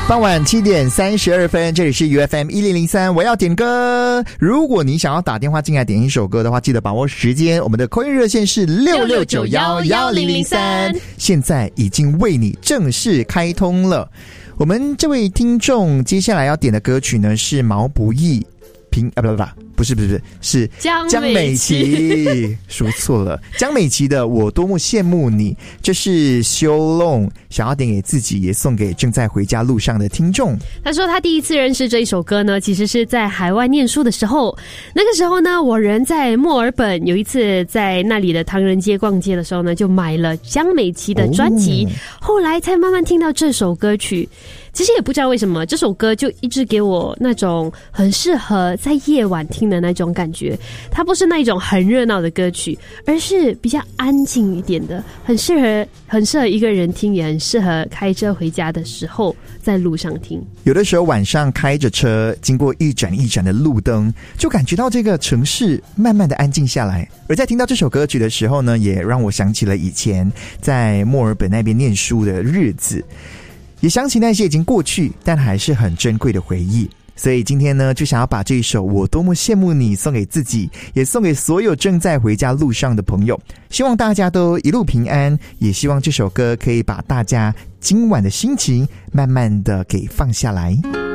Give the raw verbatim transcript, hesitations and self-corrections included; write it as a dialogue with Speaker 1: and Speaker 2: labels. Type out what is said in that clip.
Speaker 1: 傍晚七点三十二分，这里是 U F M 一零零三，我要点歌。如果你想要打电话进来点一首歌的话，记得把握时间。我们的 call in 热线是六六九一一零零三，现在已经为你正式开通了。我们这位听众接下来要点的歌曲呢是毛不易平啊不不不不是不是不是是江美琪，说错了，江美琪的《我多么羡慕你》，这是修龙想要点给自己，也送给正在回家路上的听众。
Speaker 2: 他说他第一次认识这一首歌呢，其实是在海外念书的时候。那个时候呢，我人在墨尔本，有一次在那里的唐人街逛街的时候呢，就买了江美琪的专辑，哦，后来才慢慢听到这首歌曲。其实也不知道为什么，这首歌就一直给我那种很适合在夜晚听的那种感觉。它不是那种很热闹的歌曲，而是比较安静一点的，很适合很适合一个人听，也很适合开车回家的时候在路上听。
Speaker 1: 有的时候晚上开着车，经过一盏一盏的路灯，就感觉到这个城市慢慢的安静下来。而在听到这首歌曲的时候呢，也让我想起了以前在墨尔本那边念书的日子，也想起那些已经过去但还是很珍贵的回忆。所以今天呢，就想要把这一首《我多么羡慕你》送给自己，也送给所有正在回家路上的朋友。希望大家都一路平安，也希望这首歌可以把大家今晚的心情慢慢的给放下来。